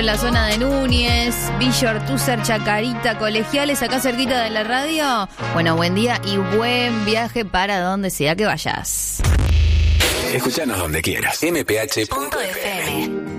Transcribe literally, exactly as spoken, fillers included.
en la zona de Núñez, Villa Ortúzar, Chacarita, Colegiales, acá cerquita de la radio. Bueno, buen día y buen viaje para donde sea que vayas. Escuchanos donde quieras. m p h punto f m